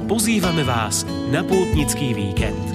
pozývame vás na pútnický víkend.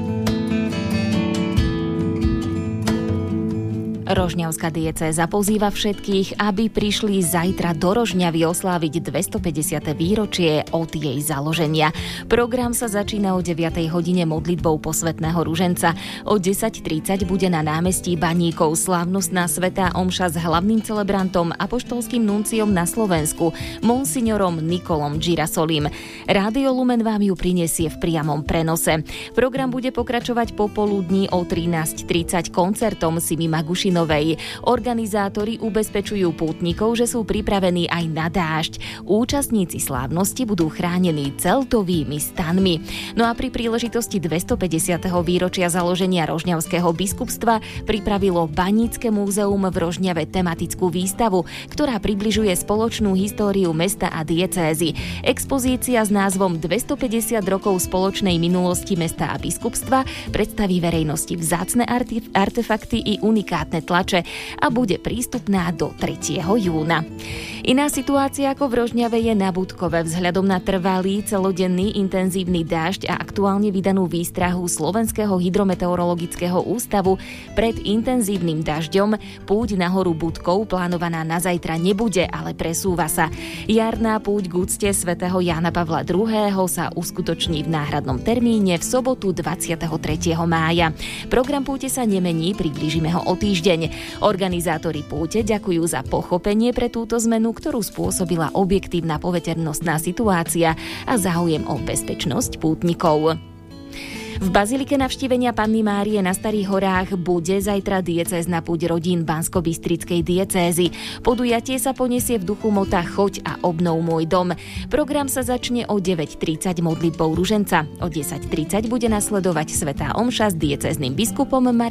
Rožňavská diecéza pozýva všetkých, aby prišli zajtra do Rožňavy osláviť 250. výročie od jej založenia. Program sa začína o 9. hodine modlitbou posvätného ruženca. O 10:30 bude na námestí Baníkov slávnostná svätá omša s hlavným celebrantom apoštolským nunciom na Slovensku, monsignorom Nikolom Girasolim. Rádio Lumen vám ju prinesie v priamom prenose. Program bude pokračovať popoludní o 13:30 koncertom Simi Magušinovej. Organizátori ubezpečujú pútnikov, že sú pripravení aj na dážď. Účastníci slávnosti budú chránení celtovými stanmi. No a pri príležitosti 250. výročia založenia Rožňavského biskupstva pripravilo Banícke múzeum v Rožňave tematickú výstavu, ktorá približuje spoločnú históriu mesta a diecézy. Expozícia s názvom 250 rokov spoločnej minulosti mesta a biskupstva predstaví verejnosti vzácne artefakty i unikátne tlače a bude prístupná do 3. júna. Iná situácia ako v Rožňave je na Budkove vzhľadom na trvalý celodenný intenzívny dážď a aktuálne vydanú výstrahu Slovenského hydrometeorologického ústavu pred intenzívnym dažďom. Púť na horu Budkov plánovaná na zajtra nebude, ale presúva sa. Jarná púť k úcte svätého Jána Pavla II. Sa uskutoční v náhradnom termíne v sobotu 23. mája. Program púte sa nemení, priblížime ho o týždeň. Organizátori púte ďakujú za pochopenie pre túto zmenu, ktorú spôsobila objektívna poveternostná situácia a záujem o bezpečnosť pútnikov. V bazilike Navštívenia Panny Márie na Starých horách bude zajtra diecézna púť rodín Banskobystrickej diecézy. Podujatie sa poniesie v duchu mota Choď a obnov môj dom. Program sa začne o 9:30 modlitbou ruženca. O 10:30 bude nasledovať svätá omša s diecéznym biskupom